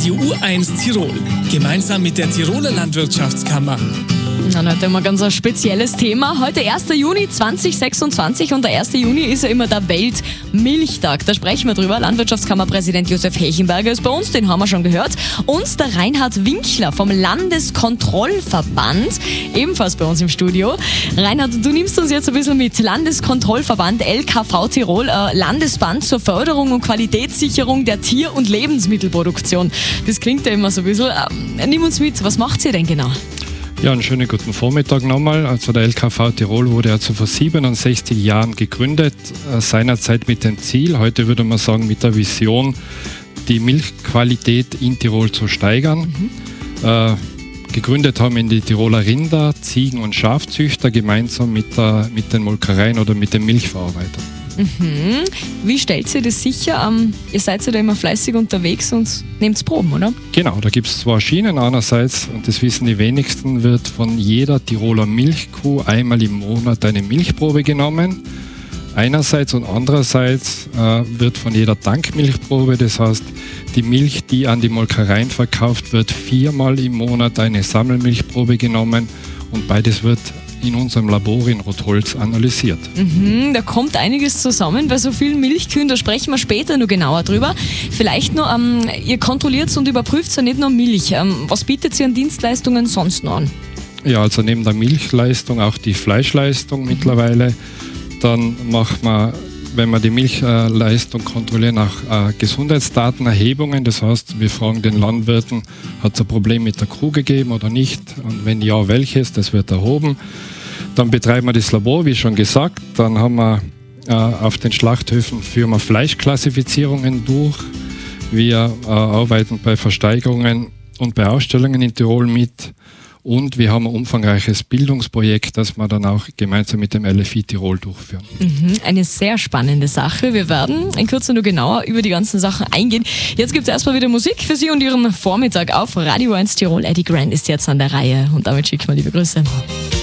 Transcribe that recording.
Radio U1 Tirol, gemeinsam mit der Tiroler Landwirtschaftskammer. Dann heute mal ganz ein spezielles Thema. Heute 1. Juni 2026 und der 1. Juni ist ja immer der Weltmilchtag. Da sprechen wir drüber. Landwirtschaftskammerpräsident Josef Hechenberger ist bei uns, den haben wir schon gehört. Und der Reinhard Winkler vom Landeskontrollverband, ebenfalls bei uns im Studio. Reinhard, du nimmst uns jetzt ein bisschen mit. Landeskontrollverband LKV Tirol, Landesband zur Förderung und Qualitätssicherung der Tier- und Lebensmittelproduktion. Das klingt ja immer so ein bisschen. Nimm uns mit, was macht ihr denn genau? Ja, einen schönen guten Vormittag nochmal. Also der LKV Tirol wurde ja vor 67 Jahren gegründet, seinerzeit mit dem Ziel, heute würde man sagen mit der Vision, die Milchqualität in Tirol zu steigern. Gegründet haben ihn die Tiroler Rinder-, Ziegen- und Schafzüchter gemeinsam mit den Molkereien oder mit den Milchverarbeitern. Wie stellt ihr das sicher? Ihr seid ja da immer fleißig unterwegs und nehmt Proben, oder? Genau, da gibt es zwei Schienen. Einerseits, und das wissen die wenigsten, wird von jeder Tiroler Milchkuh einmal im Monat eine Milchprobe genommen. Einerseits und andererseits wird von jeder Tankmilchprobe, das heißt die Milch, die an die Molkereien verkauft wird, 4-mal im Monat eine Sammelmilchprobe genommen und beides wird in unserem Labor in Rotholz analysiert. Da kommt einiges zusammen bei so vielen Milchkühen, da sprechen wir später noch genauer drüber. Vielleicht nur, ihr kontrolliert und überprüft ja nicht nur Milch. Was bietet ihr an Dienstleistungen sonst noch an? Ja, also neben der Milchleistung auch die Fleischleistung mittlerweile. Dann macht man, wenn wir die Milchleistung kontrollieren, auch Gesundheitsdatenerhebungen. Das heißt, wir fragen den Landwirten, hat es ein Problem mit der Kuh gegeben oder nicht? Und wenn ja, welches? Das wird erhoben. Dann betreiben wir das Labor, wie schon gesagt. Dann haben wir auf den Schlachthöfen führen wir Fleischklassifizierungen durch. Wir arbeiten bei Versteigerungen und bei Ausstellungen in Tirol mit. Und wir haben ein umfangreiches Bildungsprojekt, das wir dann auch gemeinsam mit dem LFI Tirol durchführen. Eine sehr spannende Sache. Wir werden in Kürze nur genauer über die ganzen Sachen eingehen. Jetzt gibt es erstmal wieder Musik für Sie und Ihren Vormittag auf Radio 1 Tirol. Eddie Grant ist jetzt an der Reihe und damit schicken wir liebe Grüße.